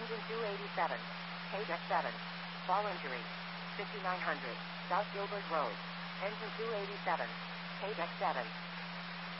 Engine 287. Page X7. Fall injury. 5900. South Gilbert Road. Engine 287. Page X7.